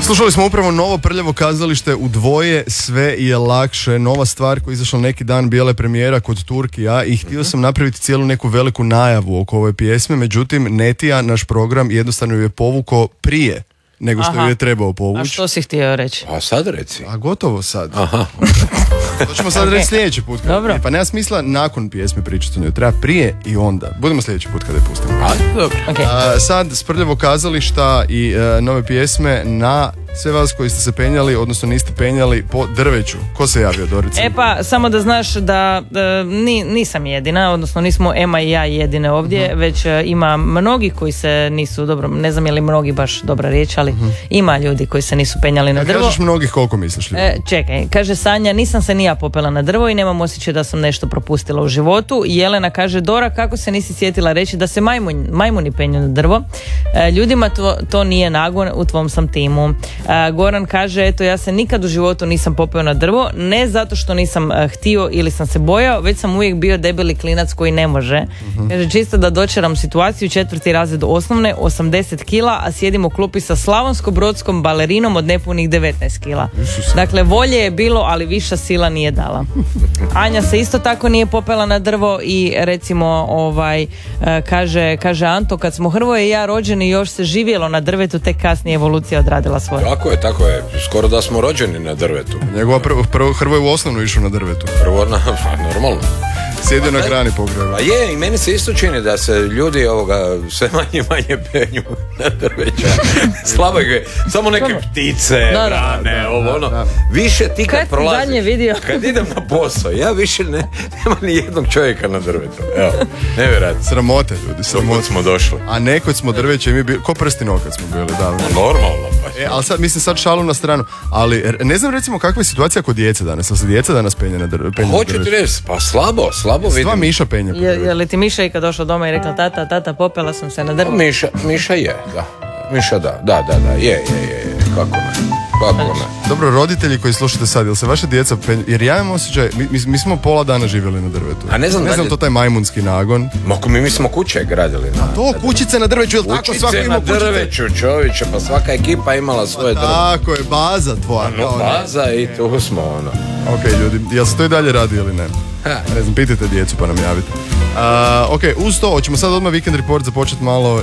Slušali smo upravo novo Prljavo kazalište u dvoje, sve je lakše. Nova stvar koja je izašla neki dan, bijele premijera kod Turkija i htio sam napraviti cijelu neku veliku najavu oko ove pjesme, međutim Netija, naš program, jednostavno ju je povukao prije nego što ju je trebao povući. A što si htio reći? A sad reci. A gotovo sad. Aha. To ćemo sad reći sljedeći put. Pa nema smisla nakon pjesme pričati o njoj, treba prije i onda. Budemo sljedeći put kada je pustimo. Dobro. Okay. Sad s Prljavo kazališta i nove pjesme na sve vas koji ste se penjali, odnosno niste penjali po drveću. Ko se javio, Dorica? Pa samo da znaš da nisam jedina, odnosno nismo Ema i ja jedine ovdje, već ima mnogi koji se nisu, dobro, ne znam je li mnogi baš dobra riječ, ali ima ljudi koji se nisu penjali na drvo. Kažeš mnogih, koliko misliš? Čekaj, kaže Sanja, nisam se ni ja popela na drvo i nemam osjećaj da sam nešto propustila u životu. Jelena kaže, Dora, kako se nisi sjetila reći da se majmuni penju na drvo? Ljudima to nije nagon, u tvom sam timu. Goran kaže, eto, ja se nikad u životu nisam popeo na drvo, ne zato što nisam htio ili sam se bojao, već sam uvijek bio debeli klinac koji ne može. Kaže, čisto da dočeram situaciju, 4. razred osnovne, 80 kila, a sjedim u klupi sa slavonsko-brodskom balerinom od nepunih 19 kila. Dakle, volje je bilo, ali viša sila nije dala. Anja se isto tako nije popela na drvo i recimo kaže Anto, kad smo Hrvoje i ja rođeni još se živjelo na drvetu, tek kasnije evolucija odradila svoje. Tako je, skoro da smo rođeni na drvetu. Njegova prvo Hrvoje u osnovnu išao na drvetu. Normalno. Sjedio na grani pogreba. A je, i meni se isto čini da se ljudi sve manje penju na drveća. Slabo je, samo neke ptice, brane, ono. Više ti kad prolaziš, kad idem na posao, ja više nema ni jednog čovjeka na drvetu. Evo, nevjerojatno. Sramote, ljudi, sramote. Smo došli. A nekod smo drveće i mi bili, ko prstino kad smo bili, da. Normalno. Ali sad šalu na stranu, ali ne znam recimo kakva je situacija kod djece danas, ali se djeca danas penje na drveće. Hoću ti reći, pa slabo vidim. Sva Miša penje. Je li ti Miša ikad došla doma i rekla, tata, popela sam se na drvo? Miša je, da. Miša da, je, kako ne. Dobro, roditelji koji slušate sad, jel se vaša djeca penju, jer ja imam osjećaj, mi smo pola dana živjeli na drvetu. A ne znam to taj majmunski nagon. Mi smo kuće gradili na kućice na drveću, jel tako? Svako ima kućice na drveću, čovječe, pa svaka ekipa imala svoje drvo. Tako je, baza tvoja. Baza i tu smo, ono. Ok, ljudi, jel se to i dalje radi ili ne? Ne znam, pitajte djecu pa nam javite. Ok, uz to, hoćemo sad odmah Weekend Report započeti malo.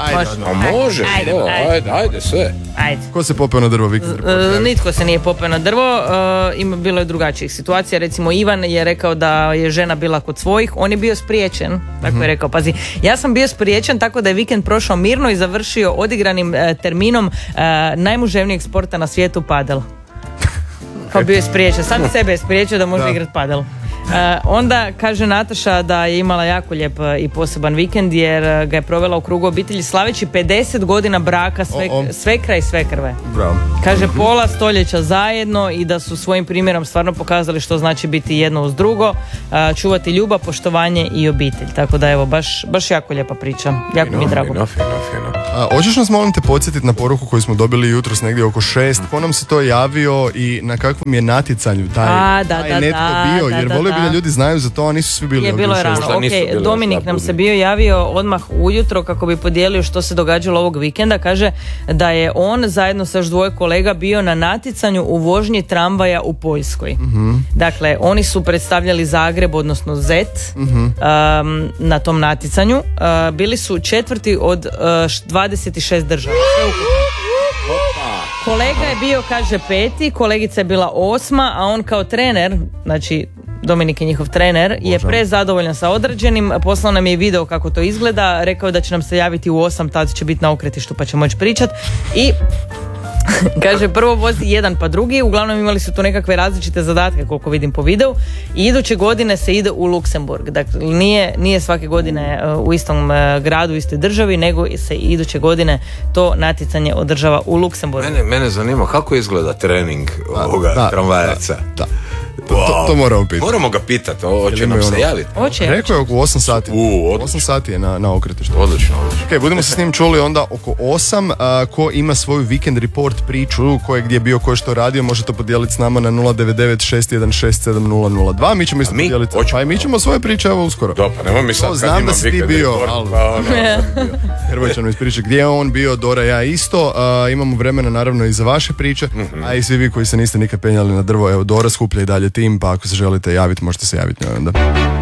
Ajde, sve. Ajde. Ko se popeo na drvo, Weekend Report? Nitko se nije popeo na drvo, bilo je drugačijih situacija. Recimo Ivan je rekao da je žena bila kod svojih, on je bio spriječen, tako je rekao. Pazi, ja sam bio spriječen tako da je vikend prošao mirno i završio odigranim terminom najmuževnijeg sporta na svijetu, padel. Pa bio je spriječen, sam sebe je spriječio da može igrati padel. Onda kaže Nataša da je imala jako lijep i poseban vikend jer ga je provela u krugu obitelji slaveći 50 godina braka svekra i svekrve. Bravo. Kaže pola stoljeća zajedno i da su svojim primjerom stvarno pokazali što znači biti jedno uz drugo, čuvati ljubav, poštovanje i obitelj. Tako da evo, baš jako lijepa priča. Jako mi je drago. Fino. Hoćeš nas molim te podsjetiti na poruku koju smo dobili jutros negdje oko 6, ko nam se to javio i na kakvom je natjecanju taj netko bio, jer volio bi da ljudi znaju za to, a nisu svi bili ovdje. Bilo je rano, ok, Dominik nam se bio javio odmah ujutro kako bi podijelio što se događalo ovog vikenda. Kaže da je on zajedno sa još dvoje kolega bio na natjecanju u vožnji tramvaja u Poljskoj. Dakle, oni su predstavljali Zagreb, odnosno Zet, na tom natjecanju. Bili su četvrti od 26 država. Kolega je bio, kaže, 5, kolegica je bila 8, a on kao trener, znači Dominik je njihov trener, je prezadovoljan sa odrađenim, poslao nam je video kako to izgleda, rekao da će nam se javiti u 8, tad će biti na okretištu pa će moći pričat i kaže prvo vozi jedan pa drugi, uglavnom imali su tu nekakve različite zadatke koliko vidim po videu i iduće godine se ide u Luksemburg, dakle nije svake godine u istom gradu, u istoj državi, nego se iduće godine to natjecanje održava u Luksemburgu. Mene zanima kako izgleda trening ovoga tramvajaca. To moramo pitati. Moramo ga pitati, hoće nam se javiti. Rekao je oko 8 sati. 8 sati je na okretištu. Odlično. Ok, budemo se s njim čuli onda oko 8. Ko ima svoju weekend report priču, ko je gdje bio, ko je što radio, može to podijeliti s nama na 099-616-7002. Mi ćemo isto podijeliti. Pa i mi ćemo svoje priče evo uskoro. Pa nemoj mi sad znam da si ti bio. Hrvoje će nam ispričati gdje je on bio, Dora, ja isto. Imamo vremena naravno i za vaše priče, a i svi vi koji se niste nikad penjali na drvo, evo Dora skuplja i dalje tim, pa ako se želite javiti, možete se javiti njoj onda.